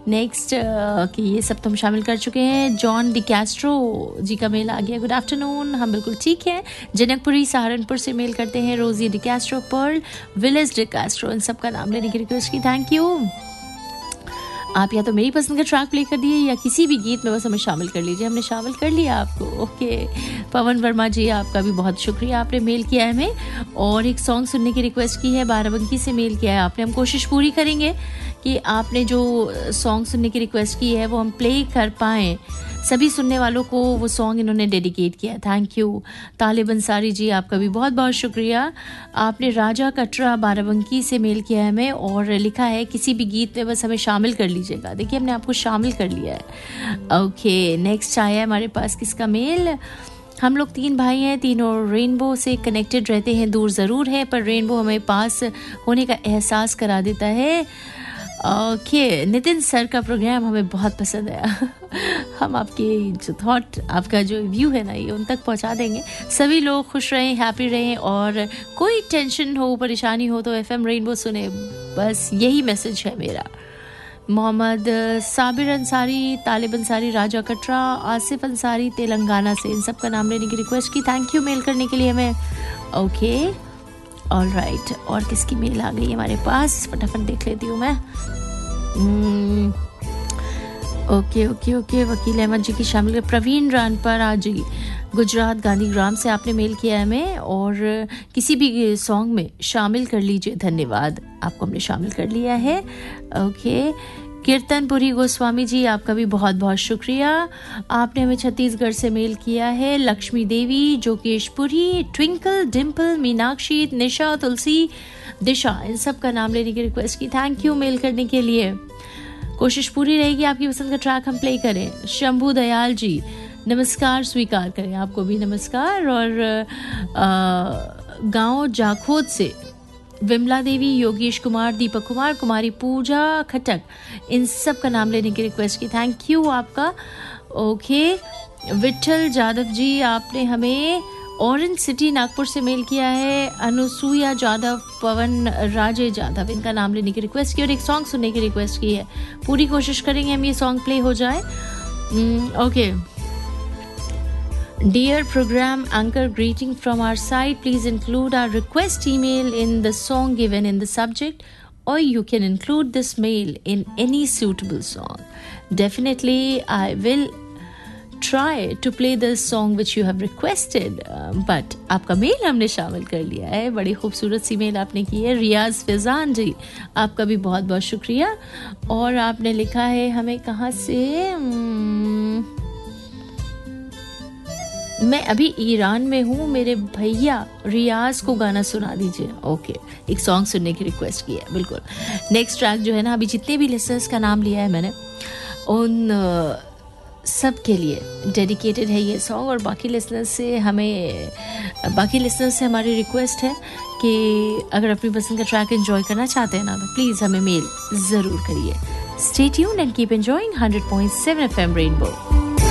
Next कि ये सब तो हम शामिल कर चुके हैं. जॉन डिकैस्ट्रो जी का मेल आ गया. Good afternoon. हम बिल्कुल ठीक है. जनकपुरी सहारनपुर से मेल करते हैं. रोजी डिकैस्ट्रो, पर्ल, विलेज डिकैस्ट्रो, इन सब का नाम लेने की रिक्वेस्ट की. Thank you. आप या तो मेरी पसंद का ट्रैक प्ले कर दिए या किसी भी गीत में बस हमें शामिल कर लीजिए. हमने शामिल कर लिया आपको. ओके. पवन वर्मा जी, आपका भी बहुत शुक्रिया. आपने मेल किया है हमें और एक सॉन्ग सुनने की रिक्वेस्ट की है. बाराबंकी से मेल किया है आपने. हम कोशिश पूरी करेंगे कि आपने जो सॉन्ग सुनने की रिक्वेस्ट की है वो हम प्ले कर पाएँ. सभी सुनने वालों को वो सॉन्ग इन्होंने डेडिकेट किया. Thank you. तालिब अंसारी जी, आपका भी बहुत बहुत शुक्रिया. आपने राजा कटरा बाराबंकी से मेल किया है हमें और लिखा है किसी भी गीत में बस हमें शामिल कर लीजिएगा. देखिए हमने आपको शामिल कर लिया है. ओके. नेक्स्ट आया है हमारे पास किसका मेल. हम लोग 3 भाई हैं, तीनों रेनबो से कनेक्टेड रहते हैं. दूर ज़रूर है पर रेनबो हमें पास होने का एहसास करा देता है. ओके. नितिन सर का प्रोग्राम हमें बहुत पसंद है. हम आपके जो थॉट, आपका जो व्यू है ना, ये उन तक पहुंचा देंगे. सभी लोग खुश रहें, हैप्पी रहें और कोई टेंशन हो, परेशानी हो तो FM रेनबो सुने. बस यही मैसेज है मेरा. मोहम्मद साबिर अंसारी, तालिब अंसारी राजा कटरा, आसिफ अंसारी तेलंगाना से, इन सब का नाम लेने की रिक्वेस्ट की. थैंक यू मेल करने के लिए हमें. ओके. All right. और किसकी मेल आ गई हमारे पास, फटाफट देख लेती हूँ मैं. Okay okay okay. वकील अहमद जी की शामिल. प्रवीण रानपरा जी, गुजरात गांधीग्राम से आपने मेल किया है हमें और किसी भी सॉन्ग में शामिल कर लीजिए. धन्यवाद. आपको हमने शामिल कर लिया है. ओके. कीर्तनपुरी गोस्वामी जी, आपका भी बहुत बहुत शुक्रिया. आपने हमें छत्तीसगढ़ से मेल किया है. लक्ष्मी देवी, जोकेशपुरी, ट्विंकल, डिम्पल, मीनाक्षी, निशा, तुलसी, दिशा, इन सब का नाम लेने की रिक्वेस्ट की. थैंक यू मेल करने के लिए. कोशिश पूरी रहेगी आपकी पसंद का ट्रैक हम प्ले करें. शंभू दयाल जी, नमस्कार स्वीकार करें. आपको भी नमस्कार. और गांव जाखोद से विमला देवी, योगेश कुमार, दीपक कुमार, कुमारी पूजा खटक, इन सब का नाम लेने की रिक्वेस्ट की. थैंक यू आपका. ओके. विठल जादव जी, आपने हमें ऑरेंज सिटी नागपुर से मेल किया है. अनुसुईया जादव, पवन राजे जादव, इनका नाम लेने की रिक्वेस्ट की और एक सॉन्ग सुनने की रिक्वेस्ट की है. पूरी कोशिश करेंगे हम ये सॉन्ग प्ले हो जाए. Okay. Dear program anchor, greeting from our side. Please include our request email in the song given in the subject, or you can include this mail in any suitable song. Definitely, I will try to play the song which you have requested. But आपका mail हमने शामिल कर लिया है. बड़ी खूबसूरत सी mail आपने की है. रियाज फैजान जी, आपका भी बहुत बहुत शुक्रिया. और आपने लिखा है हमें कहाँ से. मैं अभी ईरान में हूँ, मेरे भैया रियाज को गाना सुना दीजिए. ओके. एक सॉन्ग सुनने की रिक्वेस्ट की है. बिल्कुल. नेक्स्ट ट्रैक जो है ना, अभी जितने भी लिसनर्स का नाम लिया है मैंने, उन सब के लिए डेडिकेटेड है ये सॉन्ग. और बाकी लिसनर्स से हमारी रिक्वेस्ट है कि अगर अपनी पसंद का ट्रैक एंजॉय करना चाहते हैं ना, तो प्लीज़ हमें मेल ज़रूर करिए. Stay tuned and keep enjoying 100.7 FM rainbow.